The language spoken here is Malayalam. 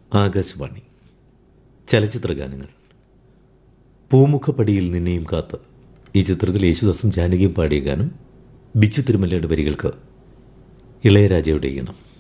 ആകാശവാണി ചലച്ചിത്ര ഗാനങ്ങൾ. പൂമുഖപ്പടിയിൽ നിന്നെയും കാത്ത് ഈ ചിത്രത്തിൽ യേശുദാസും ജാനകിയും പാടിയ ഗാനം ബിച്ചു തിരുമല്ലയുടെ വരികൾക്ക് ഇളയരാജയുടെ ഈണം.